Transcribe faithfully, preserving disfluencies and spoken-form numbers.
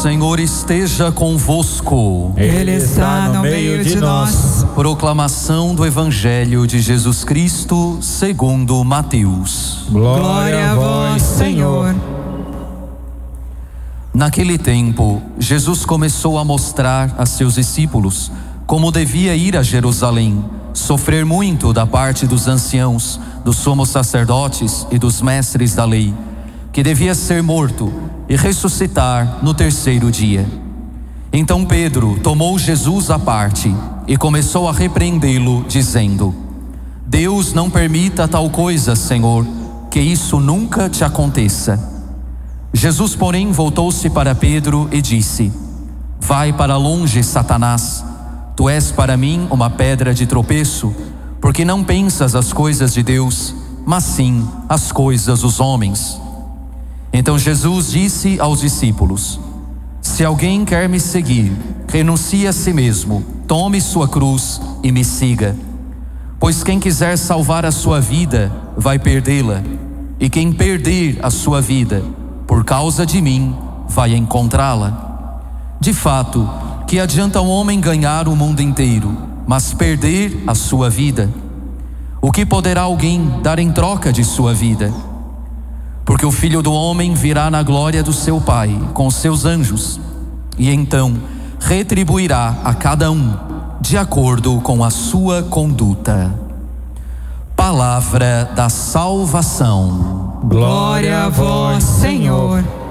Senhor esteja convosco. Ele está no meio de nós. Proclamação do Evangelho de Jesus Cristo segundo Mateus. Glória a vós, Senhor. Naquele tempo, Jesus começou a mostrar a seus discípulos como devia ir a Jerusalém, sofrer muito da parte dos anciãos, dos sumos sacerdotes e dos mestres da lei, que devia ser morto e ressuscitar no terceiro dia. Então Pedro tomou Jesus à parte e começou a repreendê-lo, dizendo: Deus não permita tal coisa, Senhor, que isso nunca te aconteça. Jesus, porém, voltou-se para Pedro e disse: Vai para longe, Satanás. Tu és para mim uma pedra de tropeço, porque não pensas as coisas de Deus, mas sim as coisas dos homens. Então Jesus disse aos discípulos: Se alguém quer me seguir, renuncie a si mesmo, tome sua cruz e me siga. Pois quem quiser salvar a sua vida, vai perdê-la, e quem perder a sua vida, por causa de mim, vai encontrá-la. De fato, que adianta um homem ganhar o mundo inteiro, mas perder a sua vida? O que poderá alguém dar em troca de sua vida? Porque o Filho do Homem virá na glória do seu Pai, com seus anjos, e então retribuirá a cada um, de acordo com a sua conduta. Palavra da salvação. Glória a vós, Senhor.